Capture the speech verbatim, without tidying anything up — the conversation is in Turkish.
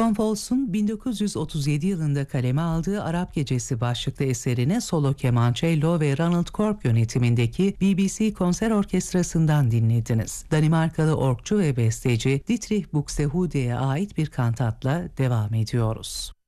John Fols'un bin dokuz yüz otuz yedi yılında kaleme aldığı Arap Gecesi başlıklı eserine solo kemançello ve Ronald Korb yönetimindeki B B C Konser Orkestrası'ndan dinlediniz. Danimarkalı orgçu ve besteci Dietrich Buxtehude'ye ait bir kantatla devam ediyoruz.